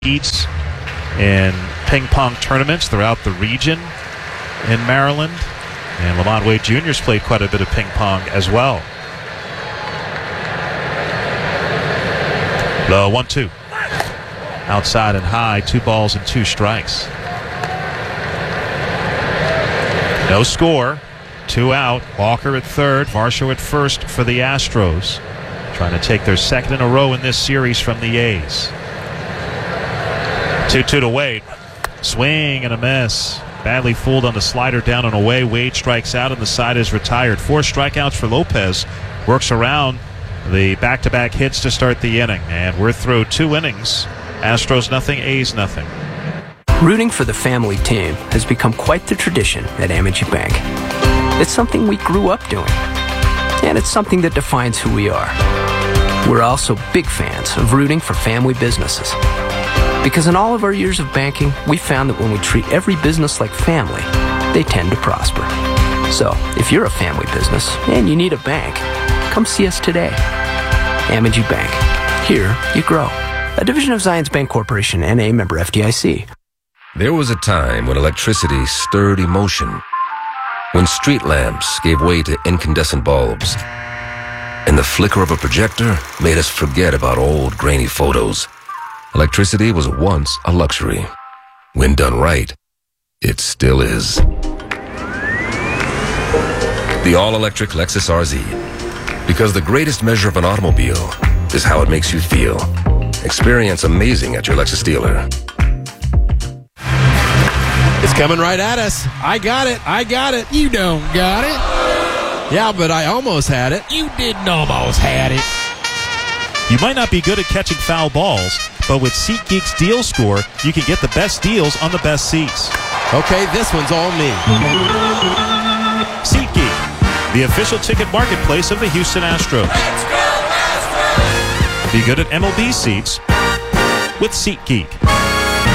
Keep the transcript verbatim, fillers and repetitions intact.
competes in ping pong tournaments throughout the region in Maryland. And Lamont Wade Junior's played quite a bit of ping pong as well. The one two. Outside and high, two balls and two strikes. No score. Two out. Walker at third. Varsho at first for the Astros. Trying to take their second in a row in this series from the A's. two two to Wade. Swing and a miss. Badly fooled on the slider down and away. Wade strikes out and the side is retired. Four strikeouts for Lopez. Works around the back-to-back hits to start the inning. And we're through two innings. Astros nothing, A's nothing. Rooting for the family team has become quite the tradition at Amegy Bank. It's something we grew up doing. And it's something that defines who we are. We're also big fans of rooting for family businesses. Because in all of our years of banking, we found that when we treat every business like family, they tend to prosper. So, if you're a family business and you need a bank, come see us today. Amegy Bank. Here you grow. A division of Zions Bank Corporation, N A, member F D I C. There was a time when electricity stirred emotion, when street lamps gave way to incandescent bulbs, and the flicker of a projector made us forget about old grainy photos. Electricity was once a luxury. When done right, it still is. The all-electric Lexus R Z. Because the greatest measure of an automobile is how it makes you feel. Experience amazing at your Lexus dealer. It's coming right at us. I got it. I got it. You don't got it. Yeah, but I almost had it. You didn't almost had it. You might not be good at catching foul balls, but with SeatGeek's Deal Score, you can get the best deals on the best seats. Okay, this one's all me. SeatGeek, the official ticket marketplace of the Houston Astros. Let's go, Astros! Be good at M L B seats with SeatGeek.